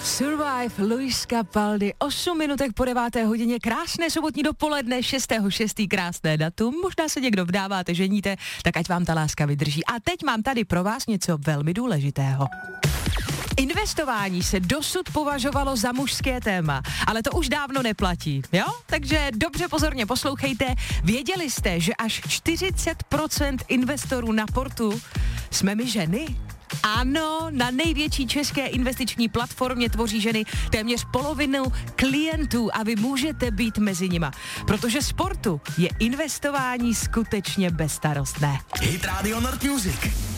Survive, Luis Capaldi, 8 minutek po 9. hodině, krásné sobotní dopoledne, 6.6. krásné datum, možná se někdo vdáváte, ženíte, tak ať vám ta láska vydrží. A teď mám tady pro vás něco velmi důležitého. Investování se dosud považovalo za mužské téma, ale to už dávno neplatí, jo? Takže dobře pozorně poslouchejte. Věděli jste, že až 40% investorů na portu jsme my ženy? Ano, na největší české investiční platformě tvoří ženy téměř polovinu klientů a vy můžete být mezi nima, protože sportu je investování skutečně bezstarostné. Hit Radio Nord Music.